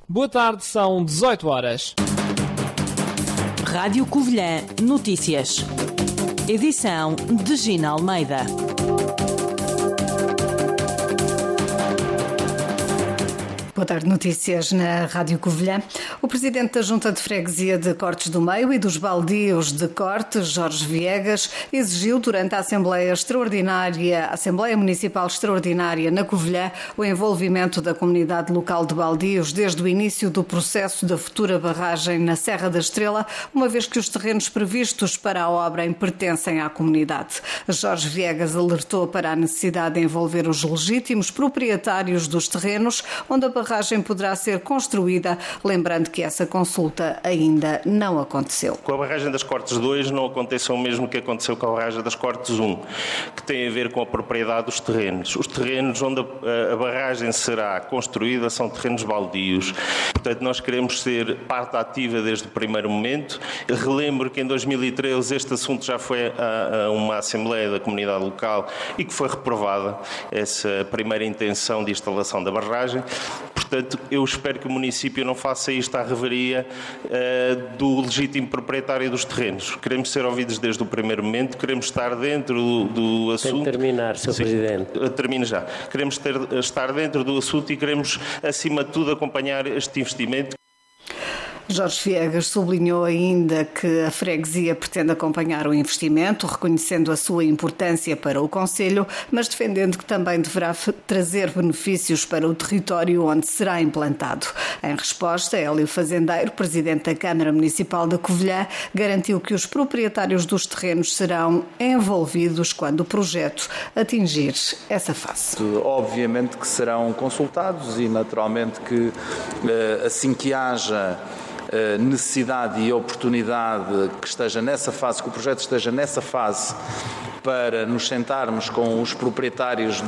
Boa tarde, são 18 horas. Rádio Covilhã Notícias. Edição de Gina Almeida. Boa tarde, notícias na Rádio Covilhã. O presidente da Junta de Freguesia de Cortes do Meio e dos Baldios de Cortes, Jorge Viegas, exigiu durante a Assembleia Municipal Extraordinária na Covilhã o envolvimento da comunidade local de Baldios desde o início do processo da futura barragem na Serra da Estrela, uma vez que os terrenos previstos para a obra pertencem à comunidade. Jorge Viegas alertou para a necessidade de envolver os legítimos proprietários dos terrenos onde a barragem poderá ser construída, lembrando que essa consulta ainda não aconteceu. Com a barragem das Cortes 2 não aconteceu o mesmo que aconteceu com a barragem das Cortes 1, que tem a ver com a propriedade dos terrenos. Os terrenos onde a barragem será construída são terrenos baldios. Portanto, nós queremos ser parte ativa desde o primeiro momento. Relembro que em 2013 este assunto já foi a uma Assembleia da Comunidade Local e que foi reprovada essa primeira intenção de instalação da barragem. Portanto, eu espero que o município não faça isto à reveria do legítimo proprietário dos terrenos. Queremos ser ouvidos desde o primeiro momento, queremos estar dentro do assunto. Tem que terminar, Sr. Presidente. Termino já. Queremos estar dentro do assunto e queremos, acima de tudo, acompanhar este investimento. Jorge Viegas sublinhou ainda que a freguesia pretende acompanhar o investimento, reconhecendo a sua importância para o concelho, mas defendendo que também deverá trazer benefícios para o território onde será implantado. Em resposta, Hélio Fazendeiro, presidente da Câmara Municipal da Covilhã, garantiu que os proprietários dos terrenos serão envolvidos quando o projeto atingir essa fase. Obviamente que serão consultados e naturalmente que assim que haja necessidade e oportunidade que esteja nessa fase, que o projeto esteja nessa fase para nos sentarmos com os proprietários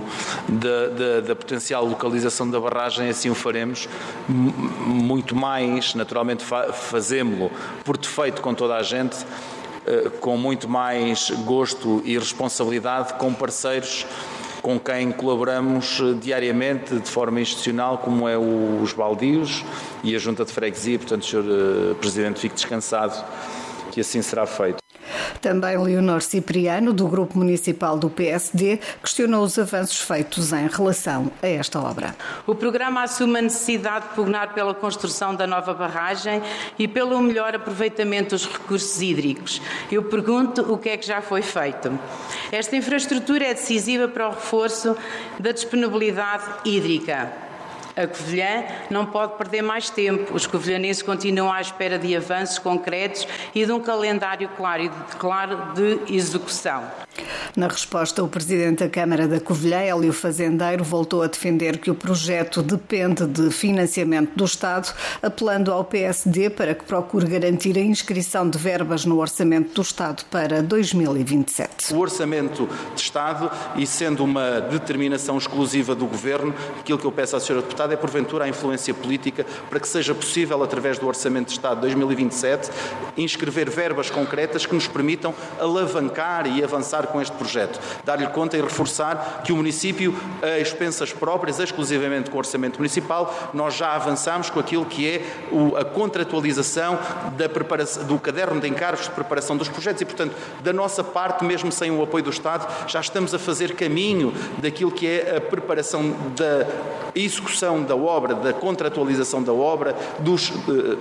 da potencial localização da barragem, assim o faremos. Muito mais, naturalmente fazemos-lo por defeito com toda a gente, com muito mais gosto e responsabilidade com parceiros com quem colaboramos diariamente de forma institucional, como é os Baldios e a Junta de Freguesia. Portanto, Sr. Presidente, fique descansado que assim será feito. Também Leonor Cipriano, do Grupo Municipal do PSD, questionou os avanços feitos em relação a esta obra. O programa assume a necessidade de pugnar pela construção da nova barragem e pelo melhor aproveitamento dos recursos hídricos. Eu pergunto o que é que já foi feito. Esta infraestrutura é decisiva para o reforço da disponibilidade hídrica. A Covilhã não pode perder mais tempo. Os covilhanenses continuam à espera de avanços concretos e de um calendário claro de execução. Na resposta, o presidente da Câmara da Covilhã, Hélio Fazendeiro, voltou a defender que o projeto depende de financiamento do Estado, apelando ao PSD para que procure garantir a inscrição de verbas no Orçamento do Estado para 2027. O Orçamento de Estado, e sendo uma determinação exclusiva do Governo, aquilo que eu peço à Sra. Deputada é, porventura, a influência política para que seja possível, através do Orçamento de Estado de 2027, inscrever verbas concretas que nos permitam alavancar e avançar com este projeto. Dar-lhe conta e reforçar que o município, a expensas próprias, exclusivamente com o Orçamento Municipal, nós já avançamos com aquilo que é a contratualização do caderno de encargos de preparação dos projetos e, portanto, da nossa parte, mesmo sem o apoio do Estado, já estamos a fazer caminho daquilo que é a preparação da execução da obra, da contratualização da obra, dos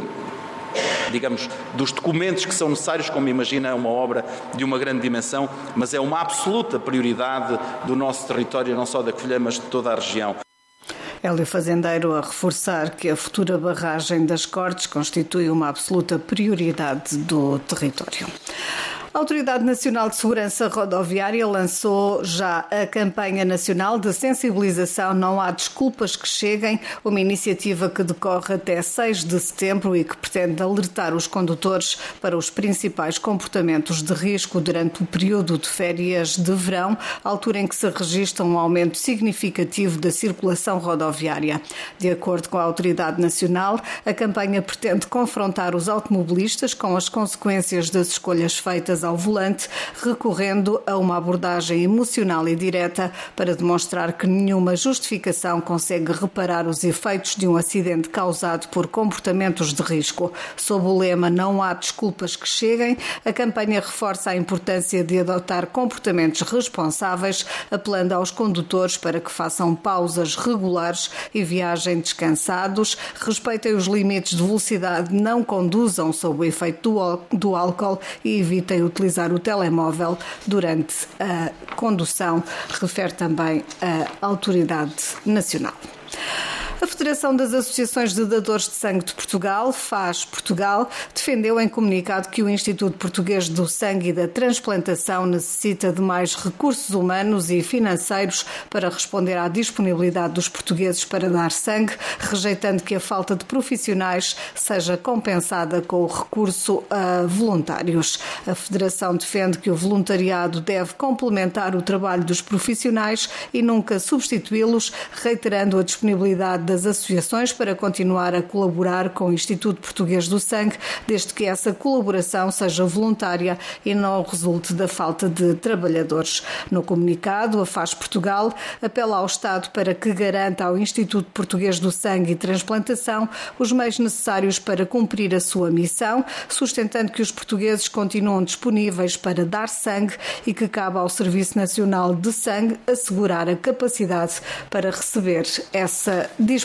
documentos que são necessários, como imagina, uma obra de uma grande dimensão, mas é uma absoluta prioridade do nosso território, não só da Covilhã, mas de toda a região. Hélio Fazendeiro a reforçar que a futura barragem das Cortes constitui uma absoluta prioridade do território. A Autoridade Nacional de Segurança Rodoviária lançou já a campanha nacional de sensibilização Não Há Desculpas que Cheguem, uma iniciativa que decorre até 6 de setembro e que pretende alertar os condutores para os principais comportamentos de risco durante o período de férias de verão, altura em que se registra um aumento significativo da circulação rodoviária. De acordo com a Autoridade Nacional, a campanha pretende confrontar os automobilistas com as consequências das escolhas feitas vítimas ao volante, recorrendo a uma abordagem emocional e direta para demonstrar que nenhuma justificação consegue reparar os efeitos de um acidente causado por comportamentos de risco. Sob o lema "Não há desculpas que cheguem", a campanha reforça a importância de adotar comportamentos responsáveis, apelando aos condutores para que façam pausas regulares e viajem descansados, respeitem os limites de velocidade, não conduzam sob o efeito do álcool e evitem utilizar o telemóvel durante a condução, refere também a Autoridade Nacional. A Federação das Associações de Dadores de Sangue de Portugal, FAS Portugal, defendeu em comunicado que o Instituto Português do Sangue e da Transplantação necessita de mais recursos humanos e financeiros para responder à disponibilidade dos portugueses para dar sangue, rejeitando que a falta de profissionais seja compensada com o recurso a voluntários. A Federação defende que o voluntariado deve complementar o trabalho dos profissionais e nunca substituí-los, reiterando a disponibilidade das associações para continuar a colaborar com o Instituto Português do Sangue, desde que essa colaboração seja voluntária e não resulte da falta de trabalhadores. No comunicado, a FAS Portugal apela ao Estado para que garanta ao Instituto Português do Sangue e Transplantação os meios necessários para cumprir a sua missão, sustentando que os portugueses continuam disponíveis para dar sangue e que cabe ao Serviço Nacional de Sangue assegurar a capacidade para receber essa disponibilidade.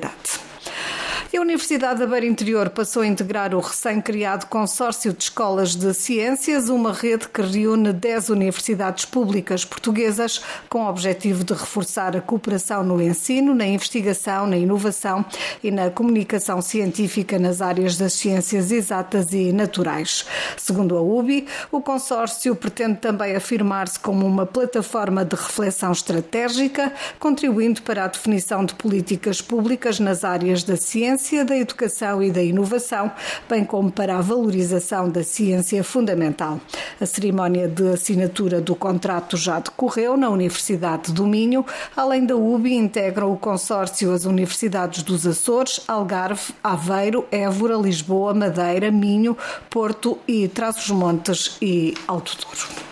E a Universidade da Beira Interior passou a integrar o recém-criado Consórcio de Escolas de Ciências, uma rede que reúne 10 universidades públicas portuguesas com o objetivo de reforçar a cooperação no ensino, na investigação, na inovação e na comunicação científica nas áreas das ciências exatas e naturais. Segundo a UBI, o consórcio pretende também afirmar-se como uma plataforma de reflexão estratégica, contribuindo para a definição de políticas públicas nas áreas da ciência, da educação e da inovação, bem como para a valorização da ciência fundamental. A cerimónia de assinatura do contrato já decorreu na Universidade do Minho. Além da UBI, integram o consórcio as universidades dos Açores, Algarve, Aveiro, Évora, Lisboa, Madeira, Minho, Porto e Trás-os-Montes e Alto Douro.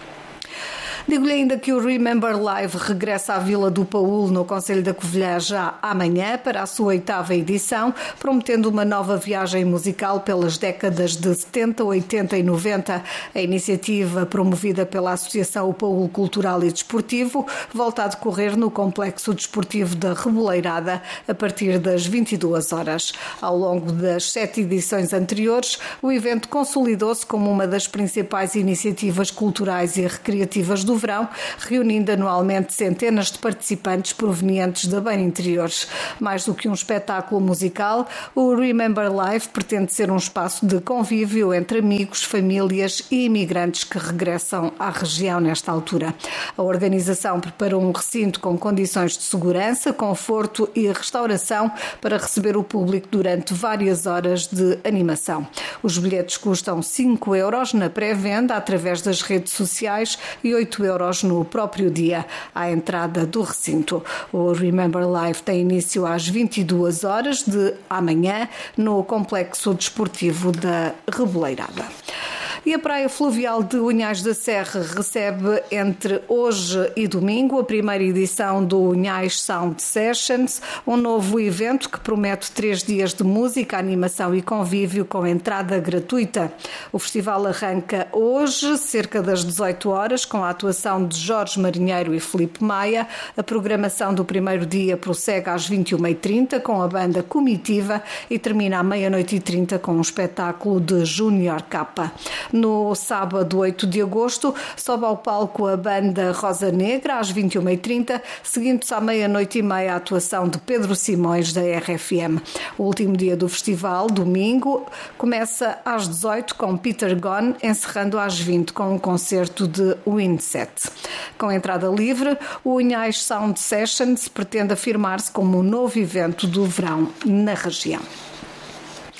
Digo-lhe ainda que o Remember Live regressa à Vila do Paúl, no Concelho da Covilhã, já amanhã, para a sua 8ª edição, prometendo uma nova viagem musical pelas décadas de 70, 80 e 90. A iniciativa, promovida pela Associação O Paúl Cultural e Desportivo, volta a decorrer no Complexo Desportivo da Reboleirada, a partir das 22 horas. Ao longo das 7 edições anteriores, o evento consolidou-se como uma das principais iniciativas culturais e recreativas do verão, reunindo anualmente centenas de participantes provenientes da Beira Interior. Mais do que um espetáculo musical, o Remember Live pretende ser um espaço de convívio entre amigos, famílias e imigrantes que regressam à região nesta altura. A organização preparou um recinto com condições de segurança, conforto e restauração para receber o público durante várias horas de animação. Os bilhetes custam 5 euros na pré-venda através das redes sociais e 8 euros no próprio dia à entrada do recinto. O Remember Live tem início às 22 horas de amanhã no Complexo Desportivo da Reboleirada. E a Praia Fluvial de Unhais da Serra recebe entre hoje e domingo a primeira edição do Unhais Sound Sessions, um novo evento que promete 3 dias de música, animação e convívio com entrada gratuita. O festival arranca hoje, cerca das 18 horas, com a atuação de Jorge Marinheiro e Filipe Maia. A programação do primeiro dia prossegue às 21h30 com a banda Comitiva e termina à 00:30 com um espetáculo de Júnior Capa. No sábado 8 de agosto, sobe ao palco a banda Rosa Negra às 21h30, seguindo-se à 00:30 a atuação de Pedro Simões da RFM. O último dia do festival, domingo, começa às 18 com Peter Gone, encerrando às 20 com um concerto de Windset. Com entrada livre, o Unhais Sound Sessions pretende afirmar-se como um novo evento do verão na região.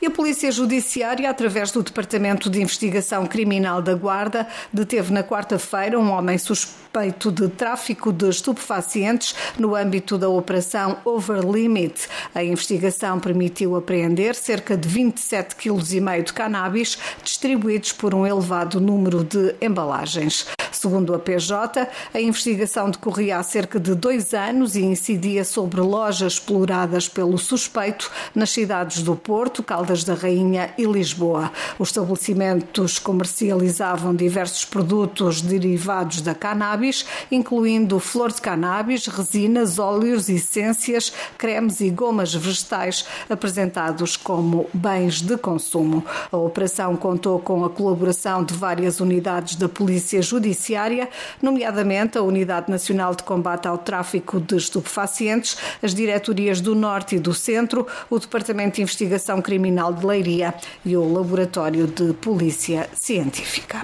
E a Polícia Judiciária, através do Departamento de Investigação Criminal da Guarda, deteve na quarta-feira um homem suspeito de tráfico de estupefacientes no âmbito da Operação Overlimit. A investigação permitiu apreender cerca de 27,5 kg de cannabis distribuídos por um elevado número de embalagens. Segundo a PJ, a investigação decorria há cerca de 2 anos e incidia sobre lojas exploradas pelo suspeito nas cidades do Porto, Caldas da Rainha e Lisboa. Os estabelecimentos comercializavam diversos produtos derivados da cannabis, incluindo flor de cannabis, resinas, óleos, essências, cremes e gomas vegetais, apresentados como bens de consumo. A operação contou com a colaboração de várias unidades da Polícia Judiciária, nomeadamente a Unidade Nacional de Combate ao Tráfico de Estupefacientes, as diretorias do Norte e do Centro, o Departamento de Investigação Criminal de Leiria e o Laboratório de Polícia Científica.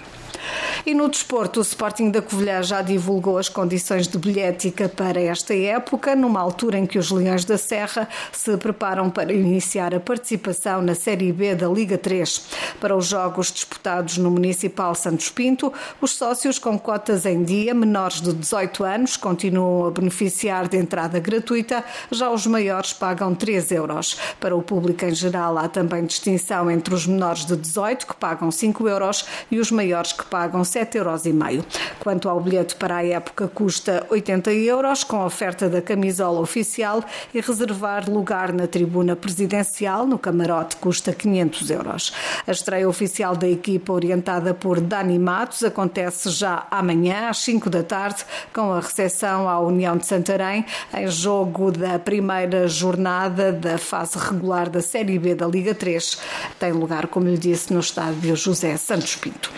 E no desporto, o Sporting da Covilhã já divulgou as condições de bilhética para esta época, numa altura em que os Leões da Serra se preparam para iniciar a participação na Série B da Liga 3. Para os jogos disputados no Municipal Santos Pinto, os sócios com cotas em dia, menores de 18 anos, continuam a beneficiar de entrada gratuita, já os maiores pagam 3 euros. Para o público em geral, há também distinção entre os menores de 18, que pagam 5 euros, e os maiores, que pagam 7,5 euros. Quanto ao bilhete para a época, custa 80 euros, com a oferta da camisola oficial, e reservar lugar na tribuna presidencial, no camarote, custa 500 euros. A estreia oficial da equipa, orientada por Dani Matos, acontece já amanhã, às 5 da tarde, com a recepção à União de Santarém, em jogo da primeira jornada da fase regular da Série B da Liga 3. Tem lugar, como lhe disse, no estádio José Santos Pinto.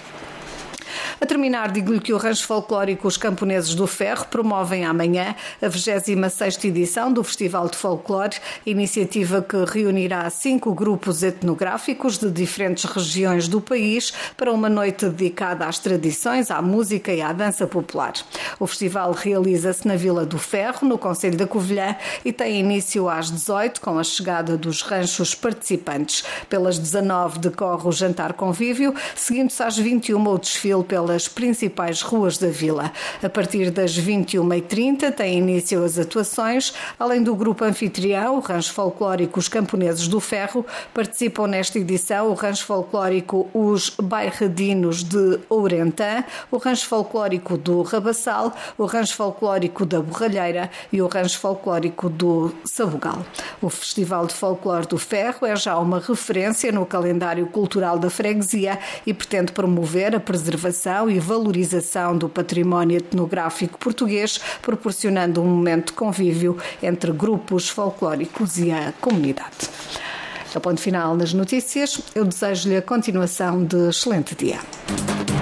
A terminar, digo-lhe que o Rancho Folclórico Os Camponeses do Ferro promovem amanhã a 26ª edição do Festival de Folclore, iniciativa que reunirá 5 grupos etnográficos de diferentes regiões do país para uma noite dedicada às tradições, à música e à dança popular. O festival realiza-se na Vila do Ferro, no concelho da Covilhã, e tem início às 18, com a chegada dos ranchos participantes. Pelas 19 decorre o jantar convívio, seguindo-se às 21 o desfile pelas principais ruas da vila. A partir das 21h30 têm início as atuações. Além do grupo anfitrião, o Rancho Folclórico Os Camponeses do Ferro, participam nesta edição o Rancho Folclórico Os Bairradinos de Ourentã, o Rancho Folclórico do Rabassal, o Rancho Folclórico da Borralheira e o Rancho Folclórico do Sabugal. O Festival de Folclore do Ferro é já uma referência no calendário cultural da freguesia e pretende promover a preservação e valorização do património etnográfico português, proporcionando um momento de convívio entre grupos folclóricos e a comunidade. É o ponto final nas notícias. Eu desejo-lhe a continuação de excelente dia.